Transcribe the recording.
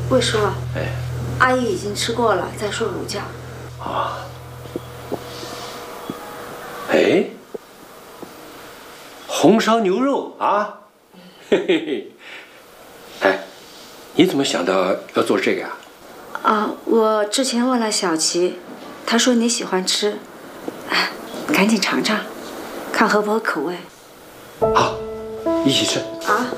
魏叔， 哎， 阿姨已经吃过了，在睡午觉。 啊，哎，红烧牛肉啊，嘿嘿嘿，哎，你怎么想到要做这个呀？ 啊，我之前问了小琪，她说你喜欢吃，赶紧尝尝，看合不合口味。 好，一起吃。 啊。